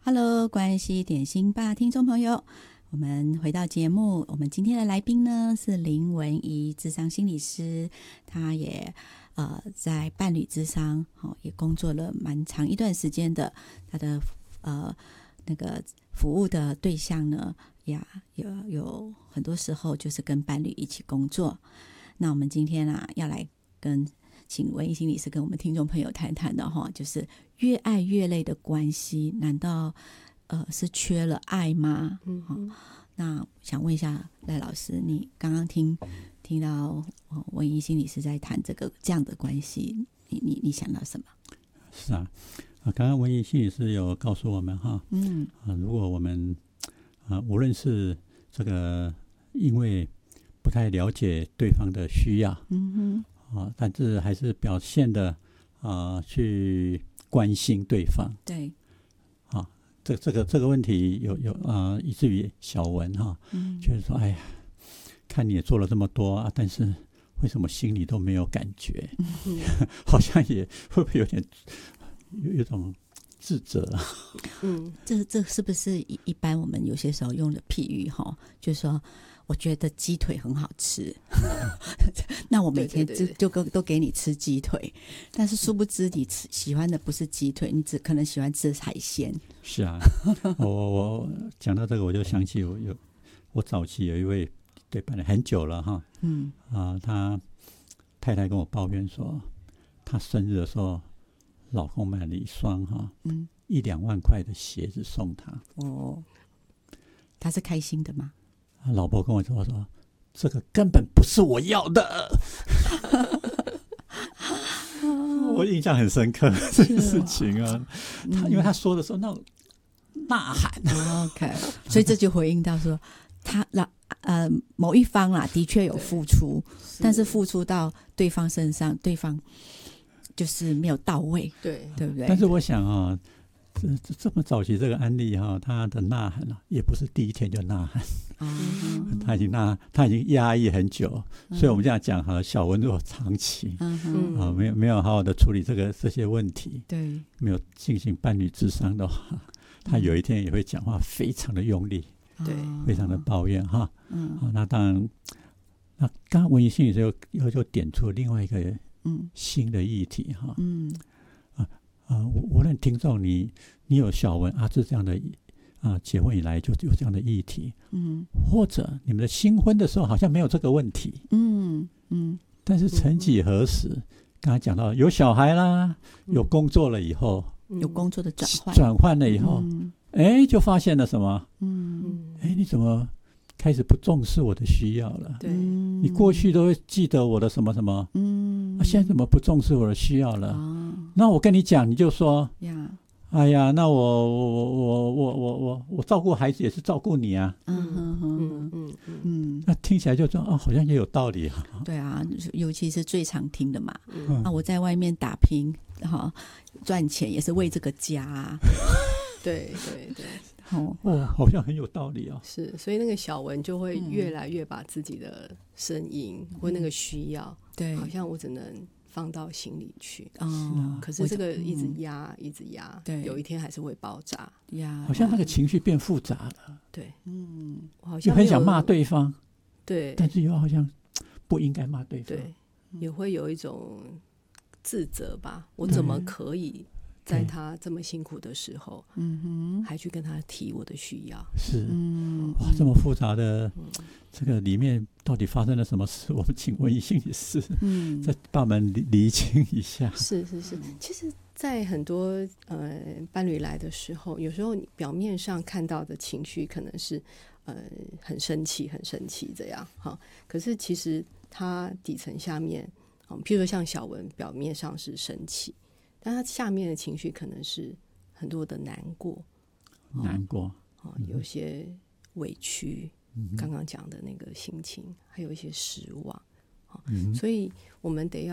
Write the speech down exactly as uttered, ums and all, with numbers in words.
Hello， 关系点心吧，听众朋友，我们回到节目，我们今天的来宾呢是林文怡諮商心理师，她也呃在伴侣諮商、哦、也工作了蛮长一段时间的，她的呃那个服务的对象呢，呀有有很多时候就是跟伴侣一起工作。那我们今天啊要来跟请文怡心理师跟我们听众朋友谈谈的哈，就是越爱越累的关系，难道呃是缺了爱吗？嗯、哦，那想问一下赖老师，你刚刚听听到、哦、文怡心理师在谈这个这样的关系，你你你想到什么？ 是啊，刚刚文怡心理师有告诉我们哈，嗯、啊，如果我们啊无论是这个因为不太了解对方的需要，嗯哼。啊，但是还是表现的啊，去关心对方。 对， 啊，这这个这个问题有有啊，以至于小文哈、啊，嗯，就是说，哎呀，看你也做了这么多啊，但是为什么心里都没有感觉？嗯、好像也会不会有点有一种自责？ 嗯，这这是不是一一般我们有些时候用的譬喻哈，就是说。我觉得鸡腿很好吃，那我每天就就都给你吃鸡腿，但是殊不知你吃喜欢的不是鸡腿，你只可能喜欢吃海鲜。 是啊，我我讲到这个，我就想起我有我早期有一位对伴侣很久了哈，嗯啊，他太太跟我抱怨说，他生日的时候，老公买了一双哈，嗯，一两万块的鞋子送他。哦， 他是开心的吗？ 老婆跟我说说，这个根本不是我要的。我印象很深刻这个事情啊，他因为他说的时候那种呐喊、 哦、OK， 所以这就回应到说，他呃某一方啦的确有付出，但是付出到对方身上，对方就是没有到位，对对不对？ 但是我想啊。这, 这么早期这个案例哈、啊，他的呐喊啊，也不是第一天就呐喊，嗯、他已经呐，他已经压抑很久，嗯、所以我们这样讲哈，小文如果长期、嗯啊、没有没有好好的处理这个这些问题，对，没有进行伴侣諮商的话，他有一天也会讲话非常的用力，对、嗯，非常的抱怨哈，嗯、啊，那当然，那刚刚文怡心理师又又就点出另外一个嗯新的议题哈，嗯。啊，无论听众你你有小文阿志这样的啊，结婚以来就有这样的议题，嗯，或者你们的新婚的时候好像没有这个问题，嗯嗯，但是曾几何时，刚才讲到有小孩啦，有工作了以后， 有工作的转换， 转换了以后，哎、嗯，就发现了什么？嗯，哎，你怎么开始不重视我的需要了？对，你过去都会记得我的什么什么，嗯，啊、现在怎么不重视我的需要了？哦，那我跟你讲，你就说，呀，哎呀，那我我我我我我我照顾孩子也是照顾你啊，嗯嗯嗯嗯嗯，那听起来就说啊，好像也有道理啊。 对啊，尤其是最常听的嘛，嗯、啊，我在外面打拼哈，赚钱也是为这个家、啊， 对对对。 哦，哇，好像很有道理啊。 是，所以那个小文就会越来越把自己的声音、嗯、或那个需要，对，好像我只能放到心里去。嗯，可是这个一直压、嗯，一直压，对，有一天还是会爆炸。 压，好像那个情绪变复杂了。 对， 嗯，好像很想骂对方，对，但是又好像不应该骂对方， 对，也会有一种自责吧，我怎么可以？在他这么辛苦的时候，嗯哼，还去跟他提我的需要， 是，嗯，哇，这么复杂的、嗯、这个里面到底发生了什么事？我们请文怡心理师，嗯，再帮我们厘清一下。 是是是，其实，在很多呃伴侣来的时候，有时候你表面上看到的情绪可能是呃很生气、很生气这样哈，可是其实他底层下面，嗯，譬如说像小文，表面上是生气。但他下面的情绪可能是很多的难过， 难过， 哦嗯、有些委屈，嗯、刚刚讲的那个心情，还有一些失望，嗯、所以我们得要。